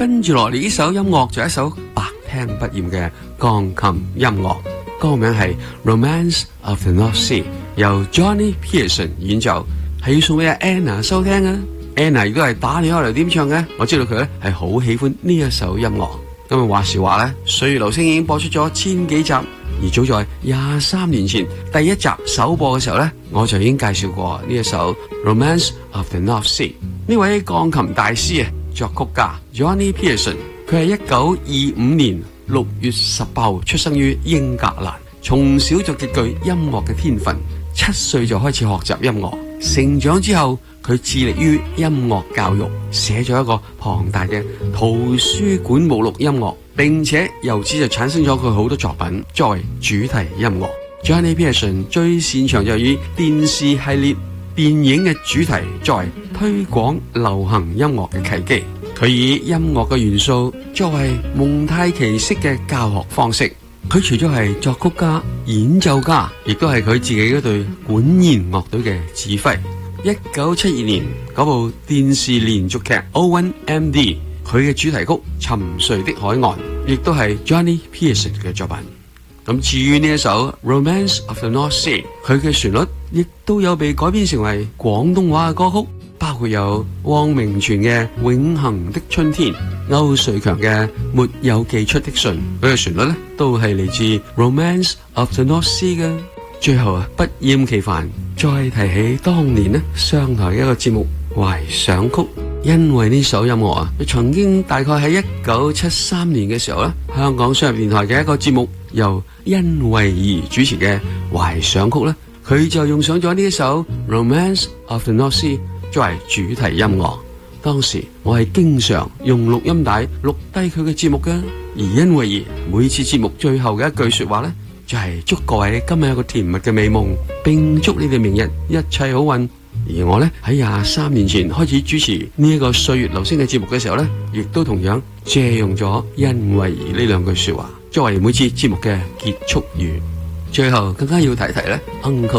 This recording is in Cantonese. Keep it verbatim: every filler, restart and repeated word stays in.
跟住落嚟呢首音樂就係一首百聽不厭嘅鋼琴音樂，歌名係 Romance of the North Sea， 由 Johnny Pearson 演奏，係要送俾阿 Anna 收聽啊。Anna 如果係打電話嚟點唱嘅，我知道佢咧係好喜歡呢一首音樂。咁啊話時話咧，歲月留聲已經播出咗千幾集，而早在廿三年前第一集首播嘅時候咧，我就已經介紹過呢一首 Romance of the North Sea。呢位鋼琴大師啊，作曲家 Johnny Pearson， 佢係一九二五年六月十八號出生於英格蘭，從小就極具音樂嘅天分，七歲就開始學習音樂。成長之後，佢致力於音樂教育，寫咗一個龐大嘅圖書館目錄音樂，並且由此就產生咗佢好多作品作為主題音樂。Johnny Pearson 最擅長就以電視系列電影嘅主題作為推廣流行音樂嘅契機，佢以音樂嘅元素作為蒙太奇式嘅教學方式。佢除咗係作曲家、演奏家，亦都係佢自己嗰隊管弦樂隊嘅指揮。一九七二年嗰部電視連續劇 Owen M D， 佢嘅主題曲《沉睡的海岸》亦都係 Johnny Pearson 嘅作品。咁至於呢一首 Romance of the North Sea， 佢嘅旋律亦都有被改編成為廣東話嘅歌曲，包括有汪明荃嘅《永恆的春天》、歐瑞強嘅《沒有寄出的信》，佢嘅旋律咧都係嚟自 Romance of the North Sea 嘅。最後啊，不厭其煩再提起當年呢商台一個節目《懷想曲》，因為呢首音樂啊，佢曾經大概喺一九七三年嘅時候咧，香港商業電台嘅一個節目由甄慧儀主持嘅《懷想曲》咧，佢就用上咗呢一首 Romance of the North Sea 作為主題音樂。當時我係經常用錄音帶錄低佢嘅節目㗎，而甄慧儀每次節目最後嘅一句說話咧，就係祝各位今日有個甜蜜嘅美夢，並祝你哋明日一切好運。而我呢，喺廿三年前開始主持呢一個歲月留聲嘅節目嘅時候呢，亦都同樣借用咗甄慧儀呢兩句說話作為每次節目嘅結束語。最後更加要提提呢 Uncle